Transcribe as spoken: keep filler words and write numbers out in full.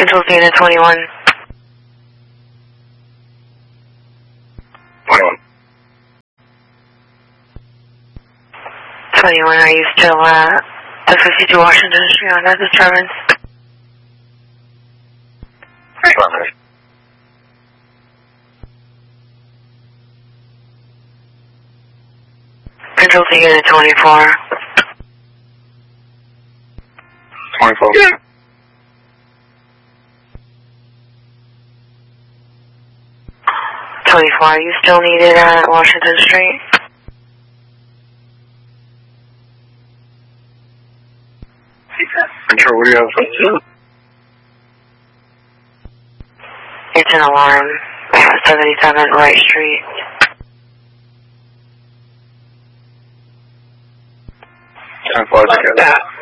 Control Unit twenty-one. twenty-one. twenty-one, are you still at the fifty-two Washington Street on that disturbance? Affirmative. Control to Unit twenty-four. twenty-four. Yeah. twenty-four, are you still needed at Washington Street? Control, what do you have? It's an alarm. seventy-seven Wright Street. ten four,